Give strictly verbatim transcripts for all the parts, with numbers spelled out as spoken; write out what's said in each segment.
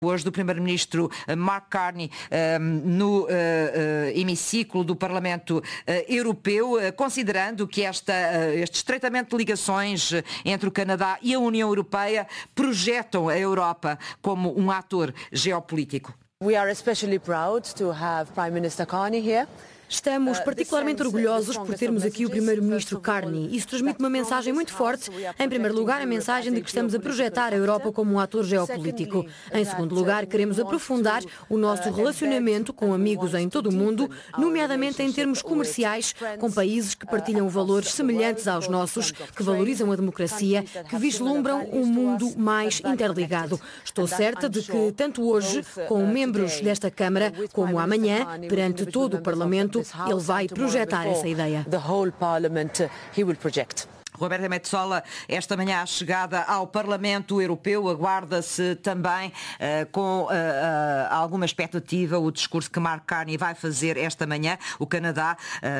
Hoje do primeiro-ministro Mark Carney no hemiciclo do Parlamento Europeu, considerando que esta, este estreitamento de ligações entre o Canadá e a União Europeia projetam a Europa como um ator geopolítico. We are especially proud to have Prime Minister Carney here. Estamos particularmente orgulhosos por termos aqui o primeiro-ministro Carney. Isso transmite uma mensagem muito forte. Em primeiro lugar, a mensagem de que estamos a projetar a Europa como um ator geopolítico. Em segundo lugar, queremos aprofundar o nosso relacionamento com amigos em todo o mundo, nomeadamente em termos comerciais, com países que partilham valores semelhantes aos nossos, que valorizam a democracia, que vislumbram um mundo mais interligado. Estou certa de que, tanto hoje, com membros desta Câmara, como amanhã, perante todo o Parlamento, ele vai projetar essa ideia. Roberta Metsola, esta manhã a chegada ao Parlamento Europeu, aguarda-se também uh, com uh, uh, alguma expectativa o discurso que Mark Carney vai fazer esta manhã. O Canadá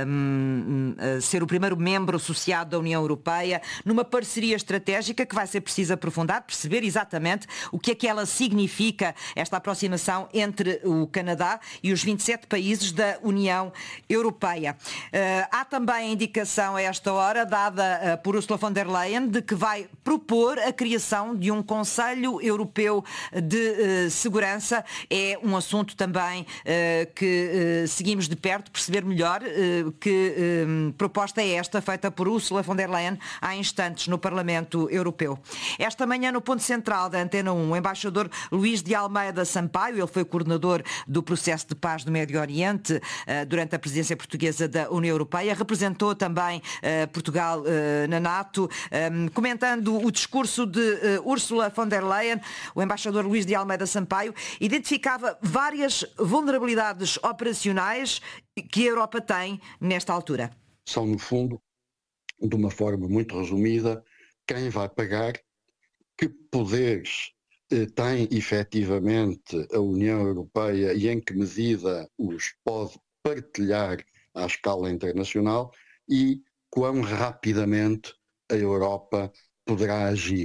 um, uh, ser o primeiro membro associado da União Europeia numa parceria estratégica que vai ser preciso aprofundar, perceber exatamente o que é que ela significa, esta aproximação entre o Canadá e os vinte e sete países da União Europeia. Uh, há também a indicação a esta hora dada uh, por Ursula von der Leyen de que vai propor a criação de um Conselho Europeu de uh, Segurança. É um assunto também uh, que uh, seguimos de perto, perceber melhor uh, que uh, proposta é esta feita por Ursula von der Leyen há instantes no Parlamento Europeu. Esta manhã no ponto central da Antena um, o embaixador Luís de Almeida Sampaio, ele foi coordenador do processo de paz do Médio Oriente uh, durante a presidência portuguesa da União Europeia, representou também uh, Portugal uh, na NATO, um, comentando o discurso de uh, Ursula von der Leyen, o embaixador Luís de Almeida Sampaio identificava várias vulnerabilidades operacionais que a Europa tem nesta altura. São, no fundo, de uma forma muito resumida, quem vai pagar, que poderes eh, tem efetivamente a União Europeia e em que medida os pode partilhar à escala internacional e quão rapidamente a Europa poderá agir.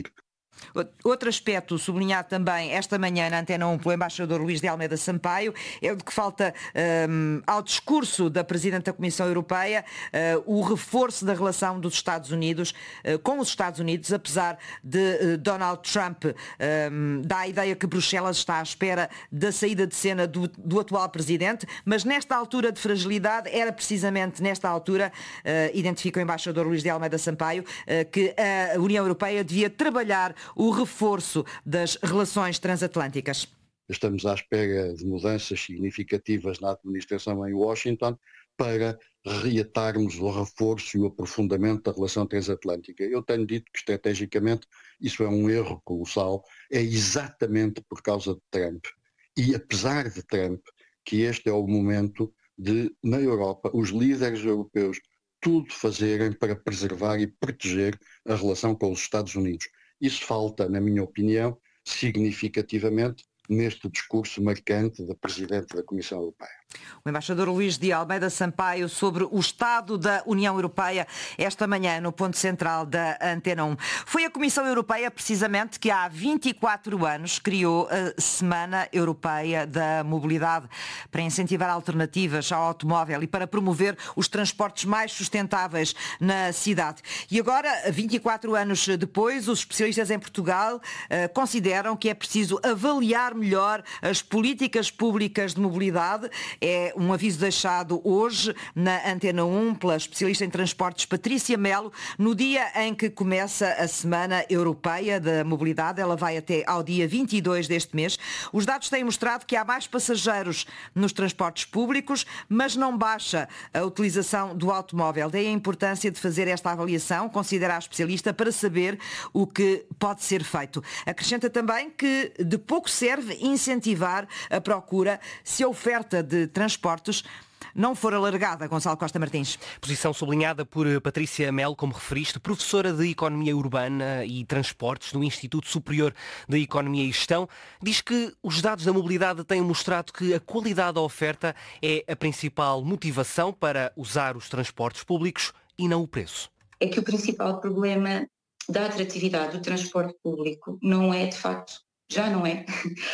Outro aspecto sublinhado também esta manhã na Antena um pelo embaixador Luís de Almeida Sampaio é o de que falta um, ao discurso da Presidente da Comissão Europeia uh, o reforço da relação dos Estados Unidos uh, com os Estados Unidos, apesar de uh, Donald Trump um, dar a ideia que Bruxelas está à espera da saída de cena do, do atual Presidente, mas nesta altura de fragilidade, era precisamente nesta altura, uh, identifica o embaixador Luís de Almeida Sampaio, uh, que a União Europeia devia trabalhar o reforço das relações transatlânticas. Estamos à espera de mudanças significativas na administração em Washington para reatarmos o reforço e o aprofundamento da relação transatlântica. Eu tenho dito que estrategicamente isso é um erro colossal, é exatamente por causa de Trump. E apesar de Trump, que este é o momento de, na Europa, os líderes europeus tudo fazerem para preservar e proteger a relação com os Estados Unidos. Isso falta, na minha opinião, significativamente neste discurso marcante da Presidente da Comissão Europeia. O embaixador Luís de Almeida Sampaio sobre o estado da União Europeia esta manhã no ponto central da Antena um. Foi a Comissão Europeia precisamente que há vinte e quatro anos criou a Semana Europeia da Mobilidade para incentivar alternativas ao automóvel e para promover os transportes mais sustentáveis na cidade. E agora, vinte e quatro anos depois, os especialistas em Portugal uh, consideram que é preciso avaliar melhor as políticas públicas de mobilidade. É um aviso deixado hoje na Antena um pela especialista em transportes Patrícia Melo, no dia em que começa a Semana Europeia da Mobilidade. Ela vai até ao dia vinte e dois deste mês. Os dados têm mostrado que há mais passageiros nos transportes públicos, mas não baixa a utilização do automóvel. Daí a importância de fazer esta avaliação, considera a especialista, para saber o que pode ser feito. Acrescenta também que de pouco serve incentivar a procura se a oferta de transportes não for alargada. Gonçalo Costa Martins. Posição sublinhada por Patrícia Melo, como referiste, professora de Economia Urbana e Transportes no Instituto Superior de Economia e Gestão, diz que os dados da mobilidade têm mostrado que a qualidade da oferta é a principal motivação para usar os transportes públicos e não o preço. É que o principal problema da atratividade do transporte público não é, de facto, já não é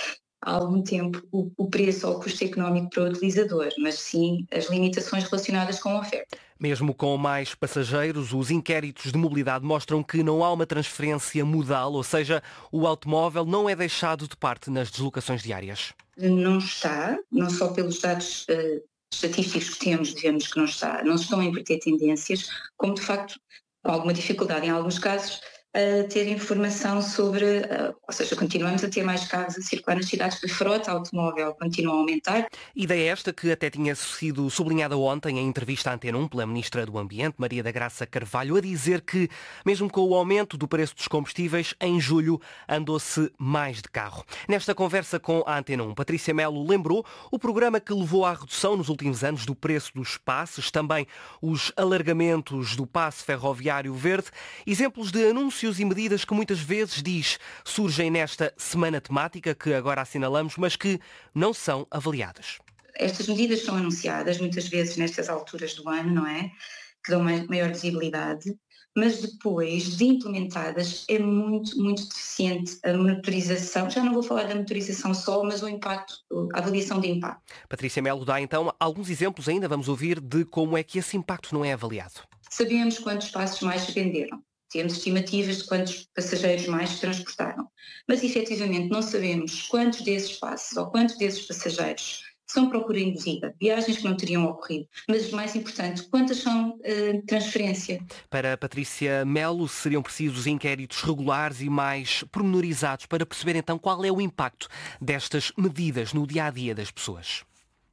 há algum tempo o, o preço ou o custo económico para o utilizador, mas sim as limitações relacionadas com a oferta. Mesmo com mais passageiros, os inquéritos de mobilidade mostram que não há uma transferência modal, ou seja, o automóvel não é deixado de parte nas deslocações diárias. Não está, não só pelos dados uh, estatísticos que temos, vemos que não está, não estão a inverter tendências, como de facto, com alguma dificuldade em alguns casos, a ter informação sobre, uh, ou seja, continuamos a ter mais carros a circular nas cidades, a frota automóvel continua a aumentar. Ideia esta que até tinha sido sublinhada ontem em entrevista à Antena um pela Ministra do Ambiente, Maria da Graça Carvalho, a dizer que, mesmo com o aumento do preço dos combustíveis, em julho andou-se mais de carro. Nesta conversa com a Antena um, Patrícia Melo lembrou o programa que levou à redução nos últimos anos do preço dos passes, também os alargamentos do passe ferroviário verde, exemplos de anúncios e medidas que muitas vezes, diz, surgem nesta semana temática que agora assinalamos, mas que não são avaliadas. Estas medidas são anunciadas muitas vezes nestas alturas do ano, não é? Que dão maior visibilidade, mas depois de implementadas é muito, muito deficiente a monitorização. Já não vou falar da monitorização só, mas o impacto, a avaliação de impacto. Patrícia Melo dá então alguns exemplos ainda, vamos ouvir, de como é que esse impacto não é avaliado. Sabemos quantos passos mais se venderam. Temos estimativas de quantos passageiros mais se transportaram, mas efetivamente não sabemos quantos desses passos ou quantos desses passageiros são procura induzida, viagens que não teriam ocorrido, mas mais importante, quantas são uh, transferência. Para Patrícia Melo, seriam precisos inquéritos regulares e mais pormenorizados para perceber então qual é o impacto destas medidas no dia-a-dia das pessoas.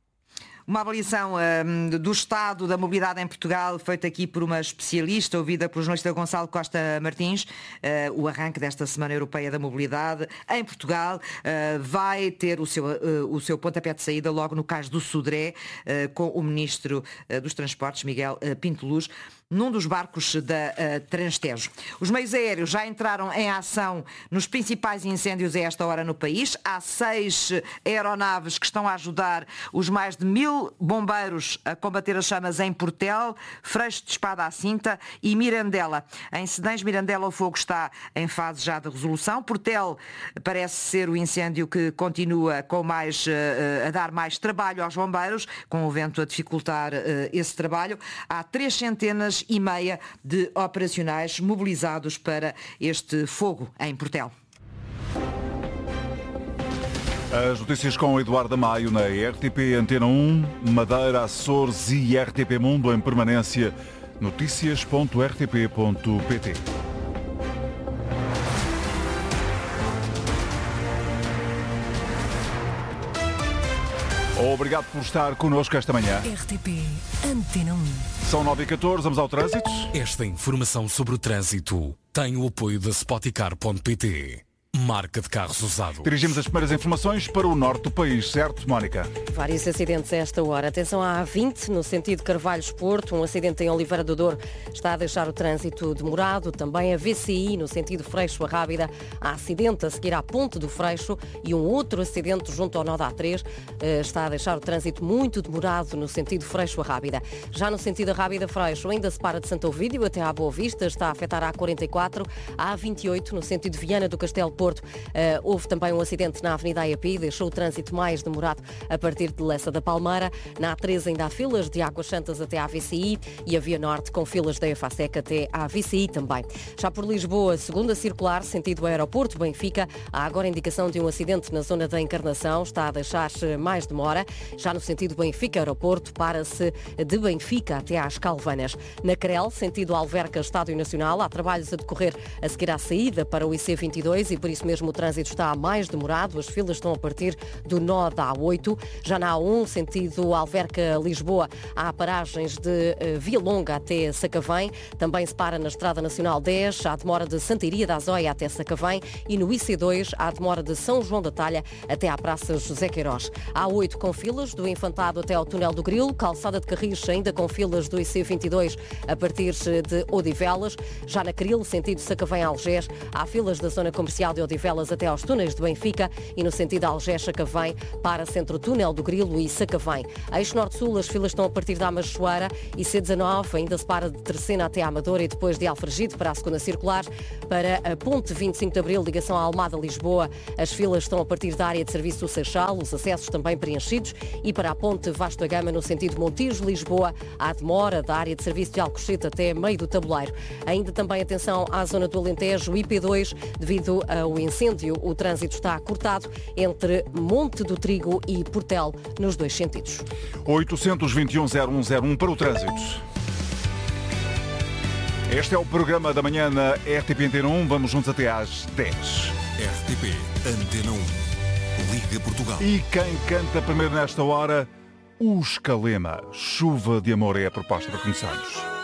Uma avaliação um, do estado da mobilidade em Portugal, feita aqui por uma especialista, ouvida pelo jornalista Gonçalo Costa Martins. Uh, o arranque desta Semana Europeia da Mobilidade em Portugal uh, vai ter o seu, uh, o seu pontapé de saída logo no Cais do Sodré, uh, com o Ministro uh, dos Transportes, Miguel uh, Pinto Luz, num dos barcos da uh, Transtejo. Os meios aéreos já entraram em ação nos principais incêndios a esta hora no país. Há seis aeronaves que estão a ajudar os mais de mil bombeiros a combater as chamas em Portel, Freixo de Espada à Cinta e Mirandela. Em Sedães, Mirandela, o fogo está em fase já de resolução. Portel parece ser o incêndio que continua com mais, uh, a dar mais trabalho aos bombeiros, com o vento a dificultar uh, esse trabalho. Há três centenas e meia de operacionais mobilizados para este fogo em Portel. As notícias com Eduardo Maio na R T P Antena um, Madeira, Açores e R T P Mundo em permanência. notícias ponto r t p ponto p t. Obrigado por estar connosco esta manhã. R T P Antena um. São nove e catorze, vamos ao trânsito. Esta informação sobre o trânsito tem o apoio da Spoticar ponto p t. Marca de carros usados. Dirigimos as primeiras informações para o norte do país, certo, Mónica? Vários acidentes a esta hora. Atenção à A vinte, no sentido Carvalhos-Porto. Um acidente em Oliveira do Douro está a deixar o trânsito demorado. Também a V C I, no sentido Freixo-Rábida. Há acidente a seguir à Ponte do Freixo e um outro acidente junto ao nó da A três está a deixar o trânsito muito demorado no sentido Freixo-Rábida. Já no sentido Rábida-Freixo, ainda se para de Santo Ovídio até à Boa Vista. Está a afetar a A quarenta e quatro, a A vinte e oito, no sentido Viana do Castelo Porto. Uh, houve também um acidente na Avenida Ayapi, deixou o trânsito mais demorado a partir de Lessa da Palmeira. Na A treze ainda há filas de Águas Santas até à V C I e a Via Norte com filas da EFASEC até à V C I também. Já por Lisboa, segunda circular, sentido aeroporto Benfica, há agora indicação de um acidente na zona da Encarnação, está a deixar mais demora. Já no sentido Benfica-Aeroporto, para-se de Benfica até às Calvanas. Na Crel, sentido Alverca, Estádio Nacional, há trabalhos a decorrer a seguir à saída para o I C vinte e dois e por isso mesmo o trânsito está mais demorado. As filas estão a partir do nó da A oito. Já na A um, sentido Alverca-Lisboa, há paragens de uh, Via Longa até Sacavém. Também se para na Estrada Nacional dez, há demora de Santa Iria da Azóia até Sacavém. E no I C dois, há demora de São João da Talha até à Praça José Queiroz. A oito com filas do Infantado até ao Túnel do Grilo. Calçada de Carris ainda com filas do I C vinte e dois a partir de Odivelas. Já na Cril, sentido Sacavém-Algés, há filas da zona comercial de de Odivelas até aos túneis de Benfica e no sentido Algés-Sacavém para Centro-Túnel do Grilo e Sacavém. Eixo Norte-Sul, as filas estão a partir da Amachoeira e C dezanove ainda se para de Terceira até Amadora e depois de Alfragide para a segunda circular. Para a Ponte vinte e cinco de Abril, ligação à Almada-Lisboa, as filas estão a partir da área de serviço do Seixal, os acessos também preenchidos. E para a Ponte Vasco da Gama, no sentido Montijo-Lisboa, há demora da área de serviço de Alcochete até meio do tabuleiro. Ainda também atenção à zona do Alentejo, I P dois, devido ao incêndio, o trânsito está cortado entre Monte do Trigo e Portel, nos dois sentidos. oitocentos e vinte e um, zero um zero um para o trânsito. Este é o programa da manhã na R T P Antena um. Vamos juntos até às dez. R T P Antena um. Liga Portugal. E quem canta primeiro nesta hora? O Escalema. Chuva de Amor é a proposta para começarmos.